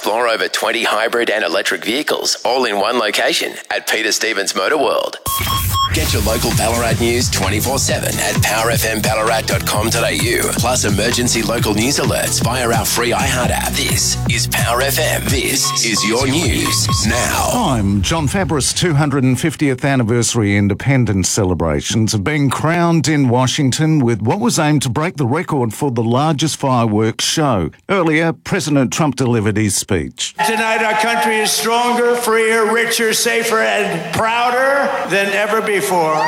explore over 20 hybrid and electric vehicles, all in one location at Peter Stevens Motor World. Get your local Ballarat news 24/7 at powerfmballarat.com.au. Plus emergency local news alerts via our free iHeart app. This is Power FM. This is your news now. I'm John Fabris. 250th anniversary independence celebrations have been crowned in Washington with what was aimed to break the record for the largest fireworks show. Earlier, President Trump delivered his speech. Tonight our country is stronger, freer, richer, safer and prouder than ever before.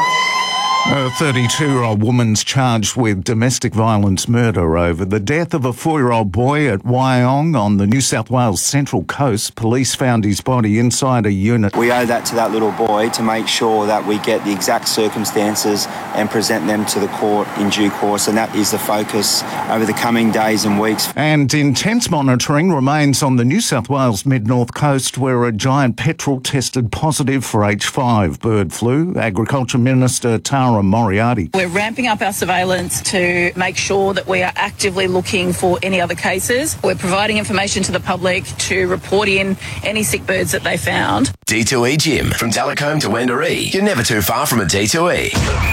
A 32-year-old woman's charged with domestic violence murder over the death of a 4-year-old boy at Wyong on the New South Wales Central Coast. Police found his body inside a unit. We owe that to that little boy to make sure that we get the exact circumstances and present them to the court in due course, and that is the focus over the coming days and weeks. And intense monitoring remains on the New South Wales mid-north coast, where a giant petrel tested positive for H5 bird flu. Agriculture Minister Tara Moriarty. We're ramping up our surveillance to make sure that we are actively looking for any other cases. We're providing information to the public to report in any sick birds that they found. D2E Gym. From Talcombe to Wendouree. You're never too far from a D2E.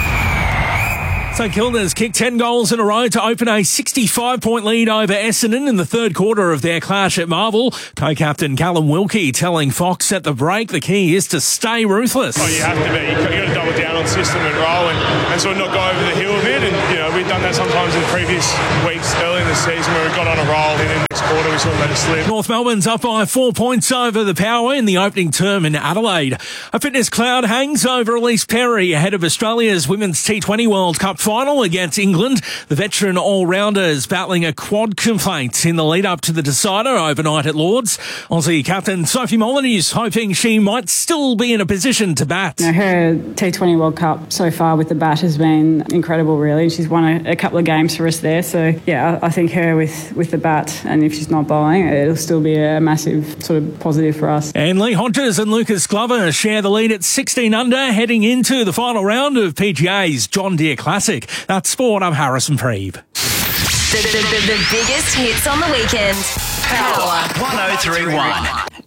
St Kilda's kicked 10 goals in a row to open a 65-point lead over Essendon in the third quarter of their clash at Marvel. Co-captain Callum Wilkie telling Fox at the break the key is to stay ruthless. Oh, you have to be. You've got to double down on system and roll and sort of not go over the hill a bit. And, we've done that sometimes in previous weeks early in the season where we got on a roll and in the next quarter we sort of let it slip. North Melbourne's up by 4 points over the Power in the opening term in Adelaide. A fitness cloud hangs over Elise Perry ahead of Australia's Women's T20 World Cup final against England. The veteran all-rounder is battling a quad complaint in the lead-up to the decider overnight at Lords. Aussie captain Sophie Molyneux is hoping she might still be in a position to bat. Her T20 World Cup so far with the bat has been incredible, really. She's won a couple of games for us there. So, yeah, I think her with the bat, and if she's not bowling, it'll still be a massive sort of positive for us. And Lee Hodges and Lucas Glover share the lead at 16 under, heading into the final round of PGA's John Deere Classic. That's sport. I'm Harrison Preeb. The biggest hits on the weekend. Power 1031.